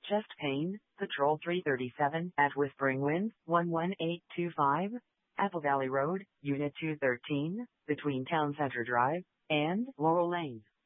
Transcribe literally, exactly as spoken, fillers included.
Chest Pain, Patrol three thirty-seven at Whispering Winds, one one eight two five, Apple Valley Road, Unit two thirteen, between Town Center Drive and Laurel Lane.